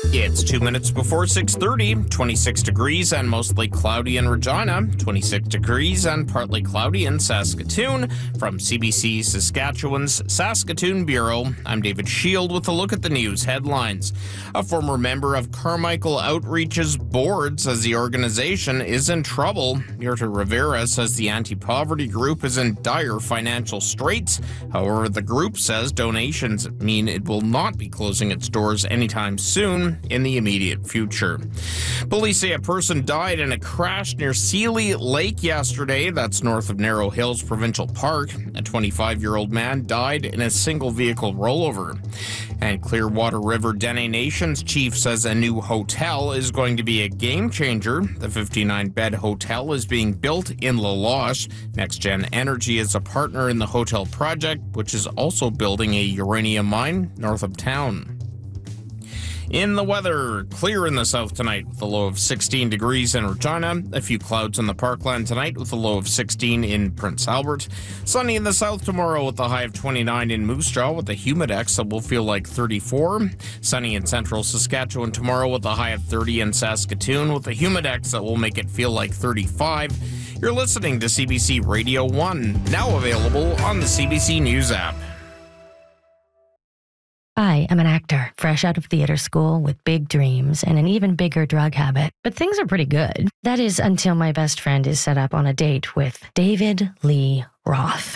It's 2 minutes before 6:30, 26 degrees and mostly cloudy in Regina, 26 degrees and partly cloudy in Saskatoon. From CBC Saskatchewan's Saskatoon Bureau, I'm David Shield with a look at the news headlines. A former member of Carmichael Outreach's board says the organization is in trouble. Yurta Rivera says the anti-poverty group is in dire financial straits. However, the group says donations mean it will not be closing its doors anytime soon in the immediate future. Police say a person died in a crash near Sealy Lake yesterday. That's north of Narrow Hills Provincial Park. A 25-year-old man died in a single-vehicle rollover. And Clearwater River Dene Nation's chief says a new hotel is going to be a game changer. The 59-bed hotel is being built in La Loche. NextGen Energy is a partner in the hotel project, which is also building a uranium mine north of town. In the weather, clear in the south tonight with a low of 16 degrees in Regina. A few clouds in the Parkland tonight with a low of 16 in Prince Albert. Sunny in the south tomorrow with a high of 29 in Moose Jaw with a humidex that will feel like 34. Sunny in central Saskatchewan tomorrow with a high of 30 in Saskatoon with a humidex that will make it feel like 35. You're listening to CBC Radio 1, now available on the CBC News app. I am an actor, fresh out of theater school with big dreams and an even bigger drug habit. But things are pretty good. That is until my best friend is set up on a date with David Lee Roth.